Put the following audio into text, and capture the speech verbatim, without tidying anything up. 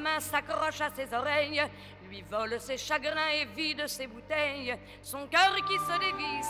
main s'accroche à ses oreilles, lui vole ses chagrins et vide ses bouteilles, son cœur qui se dévisse